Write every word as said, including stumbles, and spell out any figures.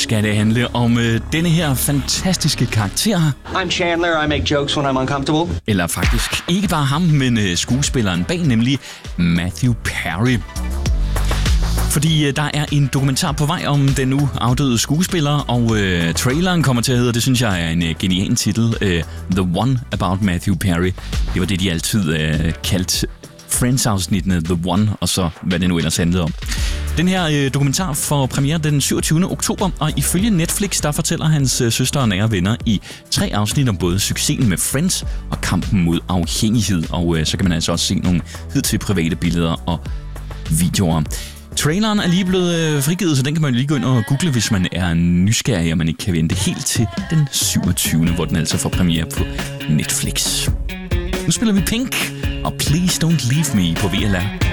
skal det handle om øh, denne her fantastiske karakter. I'm Chandler, I make jokes when I'm uncomfortable. Eller faktisk ikke bare ham, men øh, skuespilleren bag, nemlig Matthew Perry. Fordi øh, der er en dokumentar på vej om den nu afdøde skuespiller, og øh, traileren kommer til at hedde, det synes jeg er en øh, genial titel, øh, The One About Matthew Perry. Det var det, de altid øh, kaldte Friends-afsnittene, The One, og så hvad det nu ellers handlede om. Den her øh, dokumentar får premiere den syvogtyvende oktober, og ifølge Netflix, der fortæller hans øh, søster og nære venner i tre afsnit om både succesen med Friends og kampen mod afhængighed. Og øh, så kan man altså også se nogle hidtil private billeder og videoer. Traileren er lige blevet øh, frigivet, så den kan man lige gå ind og google, hvis man er nysgerrig, og man ikke kan vente helt til den syvogtyvende hvor den altså får premiere på Netflix. Nu spiller vi Pink og Please Don't Leave Me på V L R.